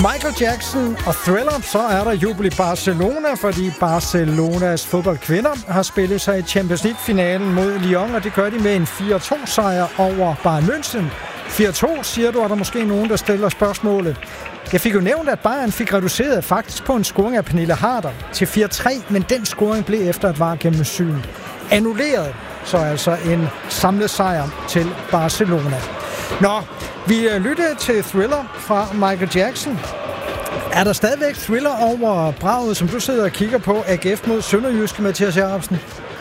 Michael Jackson og Thriller, så er der jubel i Barcelona, fordi Barcelonas fodboldkvinder har spillet sig i Champions League-finalen mod Lyon, og det gør de med en 4-2-sejr over Bayern München. 4-2, siger du, er der måske nogen, der stiller spørgsmålet. Jeg fik jo nævnt, at Bayern fik reduceret faktisk på en scoring af Pernille Harder til 4-3, men den scoring blev efter et VAR gennemsyn annulleret. Så altså en samlet sejr til Barcelona. Nå, vi lyttede til Thriller fra Michael Jackson. Er der stadigvæk thriller over braget, som du sidder og kigger på, AGF mod Sønderjyske, Mathias Jacobsen?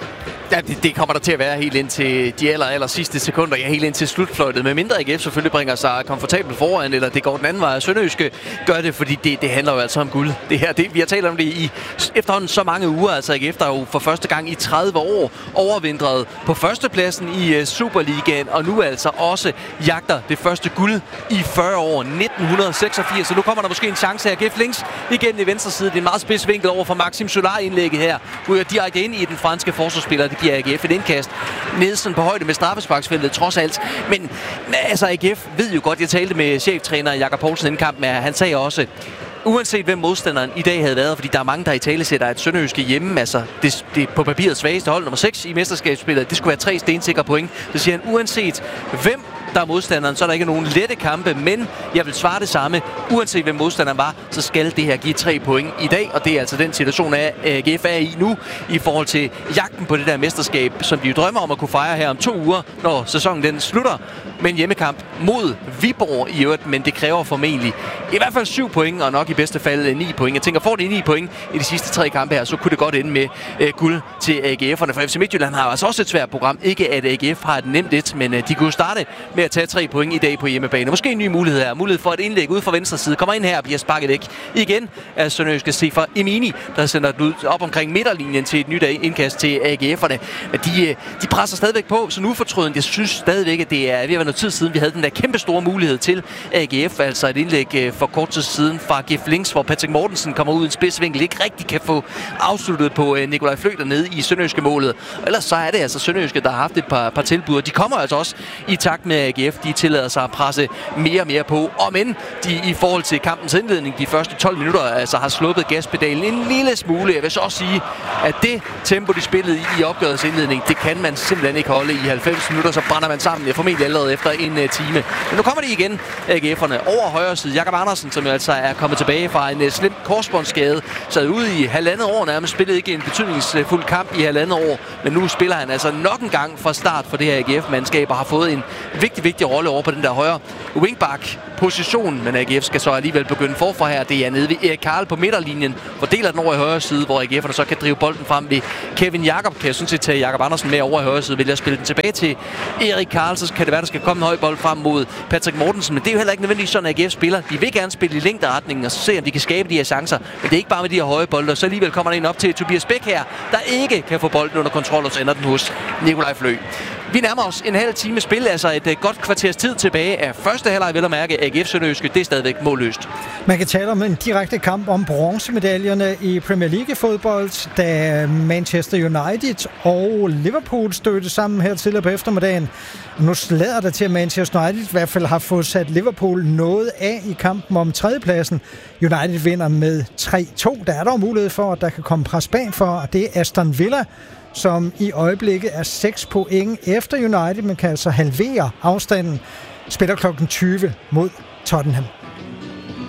Ja, det kommer der til at være helt ind til de aller sidste sekunder, ja, helt ind til slutfløjtet. Med mindre AGF selvfølgelig bringer sig komfortabelt foran, eller det går den anden vej. Sønderjyske gør det, fordi det handler jo altså om guld. Vi har talt om det i efterhånden så mange uger. Altså AGF, der jo for første gang i 30 år overvintret på førstepladsen i Superligaen, og nu altså også jagter det første guld i 40 år, 1986. Så nu kommer der måske en chance af AGF links igen i venstre side. Det er en meget spids vinkel over for Maxim Solar-indlægget her. Ryger direkte ind i den franske forsvarsspiller. Det giver AGF et indkast. Nielsen på højde med straffesparksfeltet, trods alt. Men altså, AGF ved jo godt, jeg talte med cheftræner Jakob Poulsen inden kampen, han sagde også, uanset hvem modstanderen i dag havde været, fordi der er mange, der i tale sætter, at Sønderjyske hjemme, altså det på papiret svageste hold, nummer 6 i mesterskabsspillet, det skulle være 3 stensikre point. Så siger han, uanset hvem der er modstanderen, så er der ikke nogen lette kampe, men jeg vil svare det samme. Uanset hvem modstanderen var, så skal det her give 3 point i dag, og det er altså den situation, AGF er i nu, i forhold til jagten på det der mesterskab, som de jo drømmer om at kunne fejre her om 2 uger, når sæsonen den slutter, med en hjemmekamp mod Viborg i øvrigt, men det kræver formentlig i hvert fald 7 point, og nok i bedste fald 9 point. Jeg tænker, får de 9 point i de sidste 3 kampe her, så kunne det godt ende med guld til AGF'erne, for FC Midtjylland har altså også et svært program. Ikke at AGF har et nemt et, men de kunne starte med at tage 3 point i dag på hjemmebane. Måske en ny mulighed her. Mulighed for et indlæg ud fra venstre side. Kommer ind her og bliver sparket væk. Igen er Sønderjyske Sefer Emini, der sender det ud op omkring midterlinjen til et nyt indkast til AGF'erne. De presser stadigvæk på, så nu fortrøden. Jeg synes stadigvæk, at det er ved at være noget tid siden, vi havde den der kæmpe store mulighed til AGF. Altså et indlæg for kort tid siden fra GF Links, hvor Patrick Mortensen kommer ud i en spidsvinkel. Ikke rigtig kan få afsluttet på Nikolaj Flø dernede i Sønderjyske målet. Ellers så er det altså Sønderjyske, der har haft et par tilbud. De kommer altså også i takt med AGF. De tillader sig at presse mere og mere på. Og men de i forhold til kampens indledning, de første 12 minutter, altså har sluppet gaspedalen en lille smule. Jeg vil så også sige, at det tempo, de spillede i opgørets indledning, det kan man simpelthen ikke holde i 90 minutter, så brænder man sammen. Jeg formentlig allerede efter en time. Men nu kommer de igen, AGF'erne, over højre side. Jakob Andersen, som altså er kommet tilbage fra en slem korsbåndsskade, sad ude i 1,5 år nærmest, spillede ikke en betydningsfuld kamp i 1,5 år, men nu spiller han altså nok en gang fra start for det her AGF-mandskab og har fået en vigtig rolle over på den der højre wingback-position, men AGF skal så alligevel begynde forfra her. Det er nede ved Erik Karl på midterlinjen, fordeler den over i højre side, hvor AGF'erne så kan drive bolden frem ved Kevin Jakob. Kan jeg sådan set tage Jakob Andersen med over i højre side, vil jeg spille den tilbage til Erik Karl, så kan det være, der skal komme en høj bold frem mod Patrick Mortensen, men det er jo heller ikke nødvendigvis sådan, at AGF spiller. De vil gerne spille i længderetningen og se, om de kan skabe de her chancer, men det er ikke bare med de her høje bolde, så alligevel kommer der en op til Tobias Bæk her, der ikke kan få bolden under kontrol, og så ender den hos Nikolaj Flø. Vi nærmer os en halv time spil, altså et godt kvarters tid tilbage af første halvleg, vil at mærke. AGF Sønderjyske, det er stadigvæk målløst. Man kan tale om en direkte kamp om bronzemedaljerne i Premier League fodbold, da Manchester United og Liverpool stødte sammen her tidligere på eftermiddagen. Nu lader det til, at Manchester United i hvert fald har fået sat Liverpool noget af i kampen om tredjepladsen. United vinder med 3-2. Der er dog mulighed for, at der kan komme pres bagfor, og det er Aston Villa, som i øjeblikket er 6 point efter United, men kan altså halvere afstanden, spiller klokken 20 mod Tottenham.